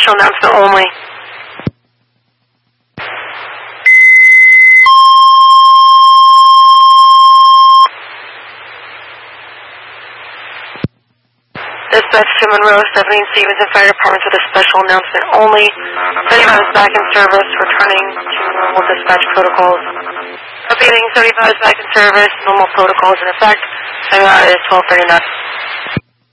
special announcement only. Dispatch to Monroe, 17 Stevenson Fire Department with a special announcement only. 75 is back in service, returning to normal dispatch protocols. Repeating, 75 is back in service, normal protocols in effect. Time out is 12:39.